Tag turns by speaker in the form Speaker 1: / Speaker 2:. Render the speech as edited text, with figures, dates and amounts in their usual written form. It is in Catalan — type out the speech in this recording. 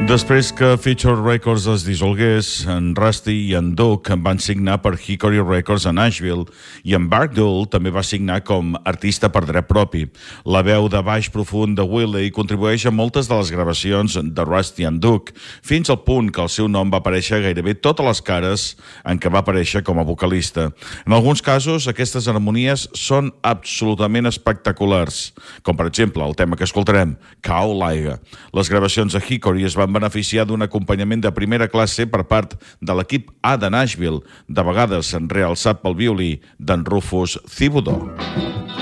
Speaker 1: Després que Feature Records es dissolgués, en Rusty i en Duke van signar per Hickory Records a Nashville i en Barkdoll també va signar com artista per dret propi. La veu de baix profund de Willie contribueix a moltes de les gravacions de Rusty and Duke, fins al punt que el seu nom va aparèixer a gairebé totes les cares en què va aparèixer com a vocalista. En alguns casos, aquestes harmonies són absolutament espectaculars, com per exemple el tema que escoltarem, Cow Liga. Les gravacions de Hickory es van beneficiar d'un acompanyament de primera classe per part de l'equip A de Nashville, de vegades realçat pel violí d'en Rufus Thibodeau.